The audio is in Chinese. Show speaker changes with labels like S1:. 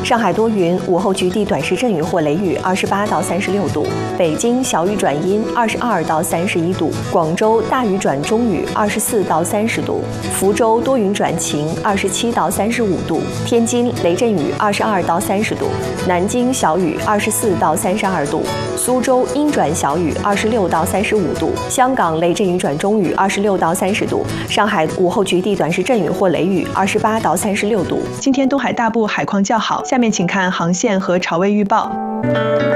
S1: 上海多云，午后局地短时阵雨或雷雨，28到36度；北京小雨转阴，22到31度；广州大雨转中雨，24到30度；福州多云转晴，27到35度；天津雷阵雨22到30度；南京小雨24到32度；苏州阴转小雨26到35度；香港雷阵雨转中雨26到30度；上海午后局地短时阵雨或雷雨28到36度。
S2: 今天东海大部海况较好，下面请看航线和潮位预报。